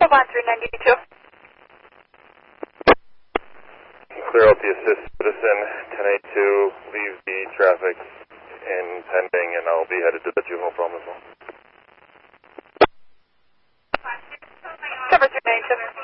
392. Clear out the assist citizen, 1082, leave the traffic in pending, and I'll be headed to the juvenile prom as well. Cover 392.